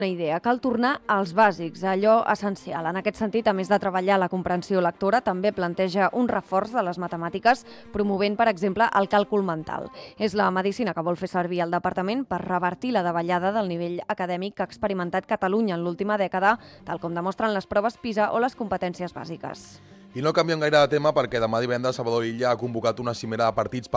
Una idea, cal tornar als bàsics, a allò essencial. En aquest sentit, a més de treballar la comprensió lectora, també planteja un reforç de les matemàtiques, promovent, per exemple, el càlcul mental. És la medicina que vol fer servir el departament per revertir la davallada del nivell acadèmic que ha experimentat Catalunya en l'última dècada, tal com demostren les proves PISA o les competències bàsiques. I no canviem gaire de tema perquè demà divendres Salvador Illa ha convocat una cimera de partits